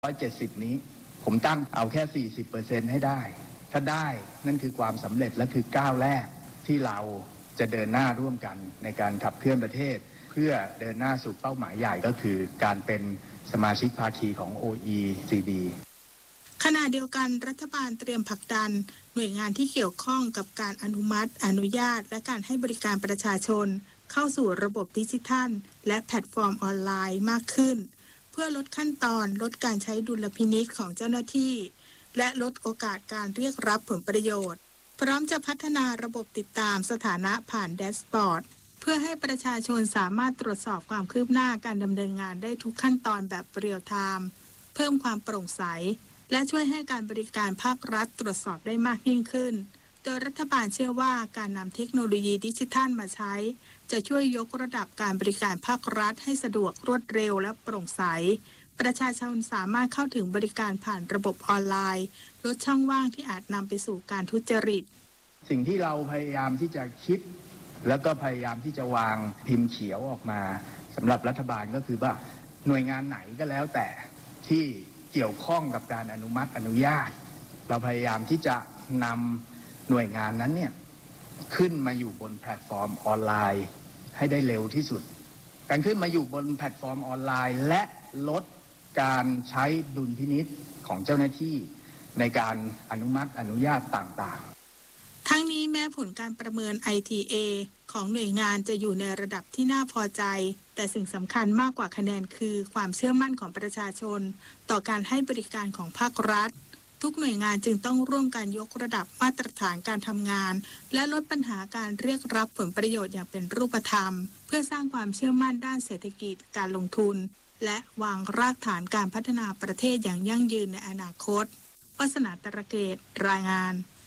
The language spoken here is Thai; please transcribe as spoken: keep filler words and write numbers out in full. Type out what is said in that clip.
ร้อยเจ็ดสิบนี้ผมตั้งเอาแค่ สี่สิบเปอร์เซ็นต์ ให้ได้ถ้าได้นั่นคือความสำเร็จและคือก้าวแรกที่เราจะเดินหน้าร่วมกันในการขับเคลื่อนประเทศเพื่อเดินหน้าสู่เป้าหมายใหญ่ก็คือการเป็นสมาชิกภาคีของ โอ อี ซี ดีขณะเดียวกันรัฐบาลเตรียมผลักดันหน่วยงานที่เกี่ยวข้องกับการอนุมัติอนุญาตและการให้บริการประชาชนเข้าสู่ระบบดิจิทัลและแพลตฟอร์มออนไลน์มากขึ้นเพื่อลดขั้นตอนลดการใช้ดุลพินิจของเจ้าหน้าที่และลดโอกาสการเรียกรับผลประโยชน์พร้อมจะพัฒนาระบบติดตามสถานะผ่านแดชบอร์ดเพื่อให้ประชาชนสามารถตรวจสอบความคืบหน้าการดำเนินงานได้ทุกขั้นตอนแบบเรียลไทม์เพิ่มความโปร่งใสและช่วยให้การบริการภาครัฐตรวจสอบได้มากยิ่งขึ้นโดยรัฐบาลเชื่อว่าการนำเทคโนโลยีดิจิทัลมาใช้จะช่วยยกระดับการบริการภาครัฐให้สะดวกรวดเร็วและโปร่งใสประชาชนสามารถเข้าถึงบริการผ่านระบบออนไลน์ลดช่องว่างที่อาจนำไปสู่การทุจริตสิ่งที่เราพยายามที่จะคิดแล้วก็พยายามที่จะวางพิมพ์เขียวออกมาสำหรับรัฐบาลก็คือว่าหน่วยงานไหนก็แล้วแต่ที่เกี่ยวข้องกับการอนุมัติอนุญาตเราพยายามที่จะนำหน่วยงานนั้นเนี่ยขึ้นมาอยู่บนแพลตฟอร์มออนไลน์ให้ได้เร็วที่สุดการขึ้นมาอยู่บนแพลตฟอร์มออนไลน์และลดการใช้ดุลพินิจของเจ้าหน้าที่ในการอนุมัติอนุญาตต่างๆทั้งนี้แม้ผลการประเมิน ไอ ที เอ ของหน่วยงานจะอยู่ในระดับที่น่าพอใจแต่สิ่งสำคัญมากกว่าคะแนนคือความเชื่อมั่นของประชาชนต่อการให้บริการของภาครัฐทุกหน่วยงานจึงต้องร่วมกันยกระดับมาตรฐานการทำงานและลดปัญหาการเรียกรับผลประโยชน์อย่างเป็นรูปธรรมเพื่อสร้างความเชื่อมั่นด้านเศรษฐกิจการลงทุนและวางรากฐานการพัฒนาประเทศอย่างยั่งยืนในอนาคตวาสนา ตระเกตรายงาน